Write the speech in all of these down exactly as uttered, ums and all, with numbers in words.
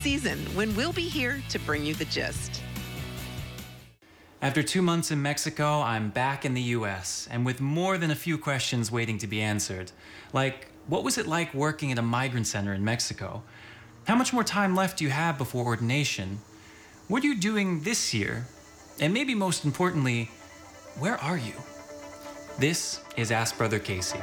season when we'll be here to bring you the gist. After two months in Mexico, I'm back in the U S and with more than a few questions waiting to be answered. Like, what was it like working at a migrant center in Mexico? How much more time left do you have before ordination? What are you doing this year? And maybe most importantly, where are you? This is Ask Brother Casey.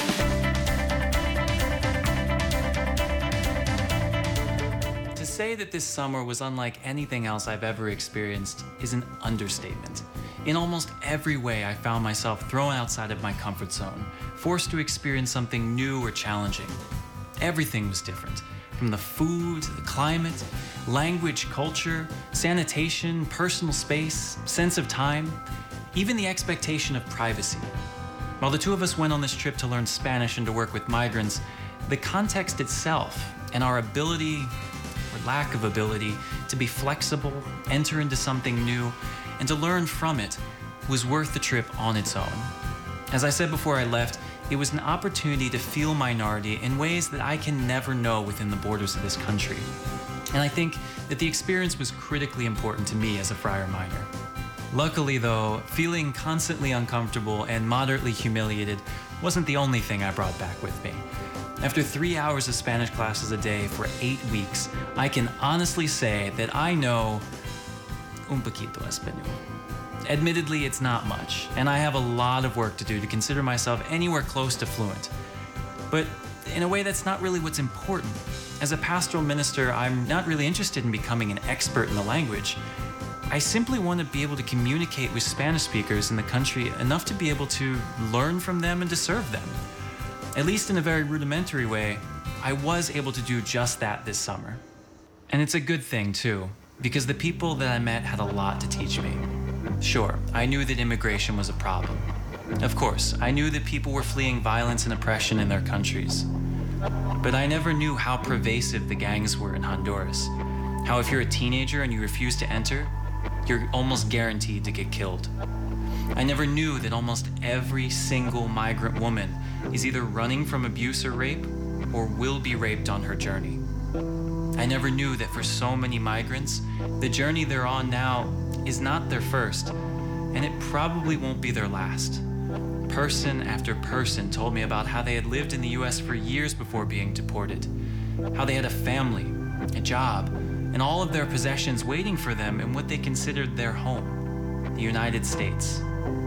To say that this summer was unlike anything else I've ever experienced is an understatement. In almost every way, I found myself thrown outside of my comfort zone, forced to experience something new or challenging. Everything was different, from the food to the climate, language, culture, sanitation, personal space, sense of time, even the expectation of privacy. While the two of us went on this trip to learn Spanish and to work with migrants, the context itself and our ability or lack of ability to be flexible, enter into something new, and to learn from it was worth the trip on its own. As I said before I left, it was an opportunity to feel minority in ways that I can never know within the borders of this country. And I think that the experience was critically important to me as a friar minor. Luckily though, feeling constantly uncomfortable and moderately humiliated wasn't the only thing I brought back with me. After three hours of Spanish classes a day for eight weeks, I can honestly say that I know un poquito español. Admittedly, it's not much, and I have a lot of work to do to consider myself anywhere close to fluent. But in a way, that's not really what's important. As a pastoral minister, I'm not really interested in becoming an expert in the language. I simply want to be able to communicate with Spanish speakers in the country enough to be able to learn from them and to serve them. At least in a very rudimentary way, I was able to do just that this summer. And it's a good thing too, because the people that I met had a lot to teach me. Sure, I knew that immigration was a problem. Of course, I knew that people were fleeing violence and oppression in their countries. But I never knew how pervasive the gangs were in Honduras. How if you're a teenager and you refuse to enter, you're almost guaranteed to get killed. I never knew that almost every single migrant woman is either running from abuse or rape or will be raped on her journey. I never knew that for so many migrants, the journey they're on now is not their first, and it probably won't be their last. Person after person told me about how they had lived in the U S for years before being deported, how they had a family, a job, and all of their possessions waiting for them in what they considered their home, the United States.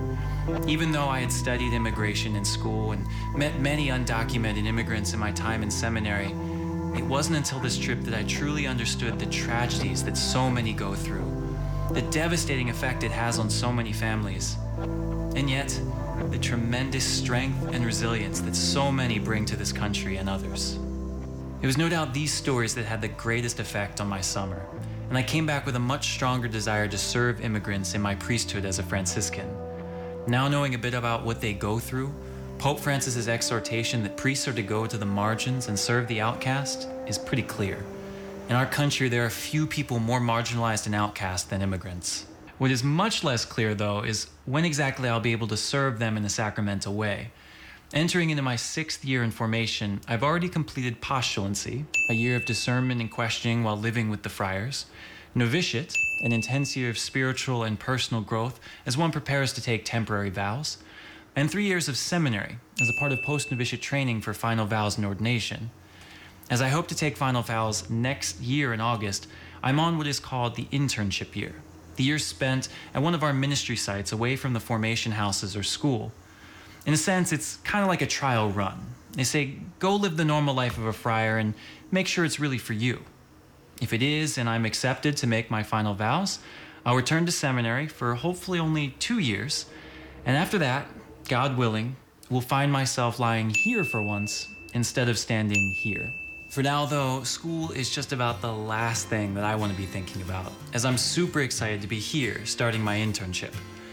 Even though I had studied immigration in school and met many undocumented immigrants in my time in seminary, it wasn't until this trip that I truly understood the tragedies that so many go through, the devastating effect it has on so many families, and yet the tremendous strength and resilience that so many bring to this country and others. It was no doubt these stories that had the greatest effect on my summer, and I came back with a much stronger desire to serve immigrants in my priesthood as a Franciscan. Now knowing a bit about what they go through, Pope Francis's exhortation that priests are to go to the margins and serve the outcast is pretty clear. In our country, there are few people more marginalized and outcast than immigrants. What is much less clear, though, is when exactly I'll be able to serve them in a sacramental way. Entering into my sixth year in formation, I've already completed postulancy, a year of discernment and questioning while living with the friars, novitiate, an intense year of spiritual and personal growth as one prepares to take temporary vows, and three years of seminary as a part of post-novitiate training for final vows and ordination. As I hope to take final vows next year in August, I'm on what is called the internship year, the year spent at one of our ministry sites away from the formation houses or school. In a sense, it's kind of like a trial run. They say, go live the normal life of a friar and make sure it's really for you. If it is, and I'm accepted to make my final vows, I'll return to seminary for hopefully only two years, and after that, God willing, will find myself lying here for once instead of standing here. For now though, school is just about the last thing that I want to be thinking about, as I'm super excited to be here starting my internship.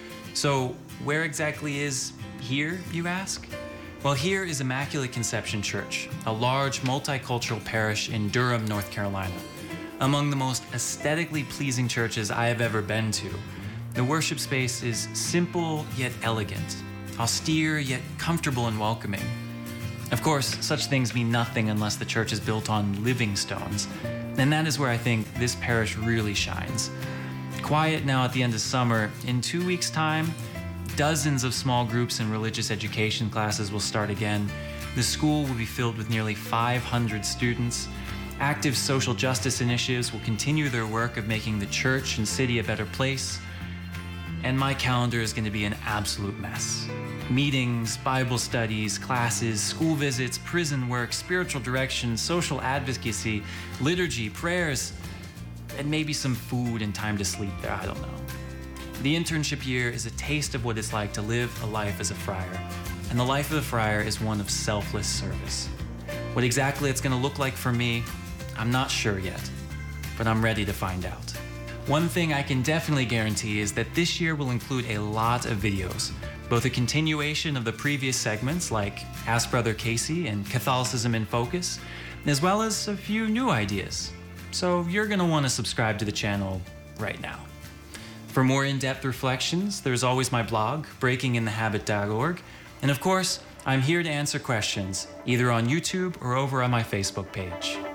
So where exactly is here, you ask? Well, here is Immaculate Conception Church, a large multicultural parish in Durham, North Carolina. Among the most aesthetically pleasing churches I have ever been to, the worship space is simple yet elegant, austere yet comfortable and welcoming. Of course, such things mean nothing unless the church is built on living stones, and that is where I think this parish really shines. Quiet now at the end of summer, in two weeks' time, dozens of small groups and religious education classes will start again. The school will be filled with nearly five hundred students. Active social justice initiatives will continue their work of making the church and city a better place. And my calendar is going to be an absolute mess. Meetings, Bible studies, classes, school visits, prison work, spiritual direction, social advocacy, liturgy, prayers, and maybe some food and time to sleep there, I don't know. The internship year is a taste of what it's like to live a life as a friar. And the life of a friar is one of selfless service. What exactly it's going to look like for me, I'm not sure yet, but I'm ready to find out. One thing I can definitely guarantee is that this year will include a lot of videos, both a continuation of the previous segments like Ask Brother Casey and Catholicism in Focus, as well as a few new ideas. So you're going to want to subscribe to the channel right now. For more in-depth reflections, there's always my blog, breaking in the habit dot org, and of course, I'm here to answer questions, either on YouTube or over on my Facebook page.